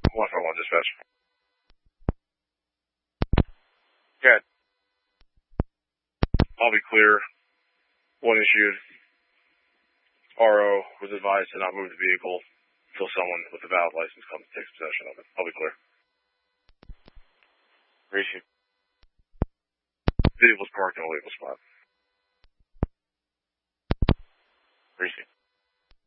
151 dispatch. Okay. I'll be clear. One issued. RO was advised to not move the vehicle until someone with a valid license comes and takes possession of it. I'll be clear. Reissued. Vehicle was parked in a legal spot.